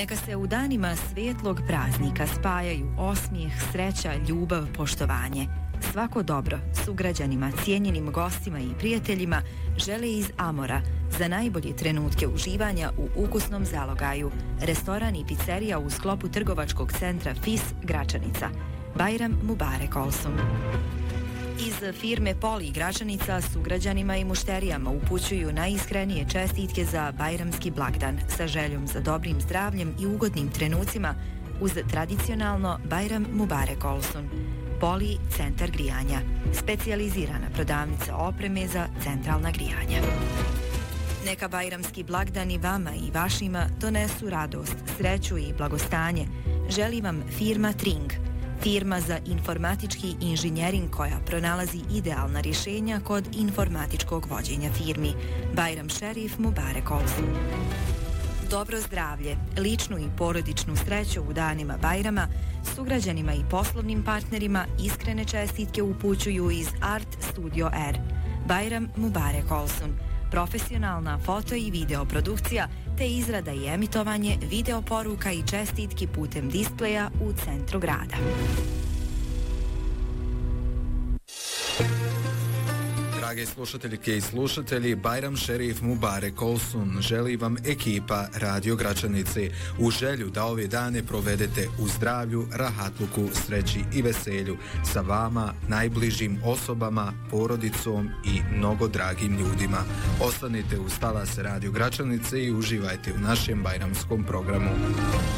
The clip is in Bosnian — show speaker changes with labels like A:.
A: Neka se u danima svijetlog praznika spajaju osmijeh, sreća, ljubav, poštovanje. Svako dobro sugrađanima, cijenjenim gostima i prijateljima žele iz Amora za najbolje trenutke uživanja u ukusnom zalogaju. Restoran i pizzerija u sklopu trgovačkog centra FIS Gračanica. Bajram Mubarek Olsun. Iz firme Poli Gračanica sugrađanima i mušterijama upućuju najiskrenije čestitke za bajramski blagdan sa željom za dobrim zdravljem i ugodnim trenucima uz tradicionalno Bajram Mubarek Olsun. Poli centar grijanja, specijalizirana prodavnica opreme za centralna grijanja. Neka bajramski blagdani vama i vašima donesu radost, sreću i blagostanje. Želi vam firma Tring, firma za informatički inženjering koja pronalazi idealna rješenja kod informatičkog vođenja firmi. Bajram Šerif Mubarek Olsun. Dobro zdravlje, ličnu i porodičnu sreću u danima Bajrama, sugrađanima i poslovnim partnerima iskrene čestitke upućuju iz Art Studio R. Bajram Mubarek Olsun. Profesionalna foto i video produkcija te izrada i emitovanje video poruka i čestitki putem displeja u centru grada.
B: Drage slušateljke i slušatelji, Bajram Šerif Mubarek Olsun želi vam ekipa Radio Gračanice u želju da ove dane provedete u zdravlju, rahatluku, sreći i veselju sa vama, najbližim osobama, porodicom i mnogo dragim ljudima. Ostanite uz talas Radio Gračanice i uživajte u našem bajramskom programu.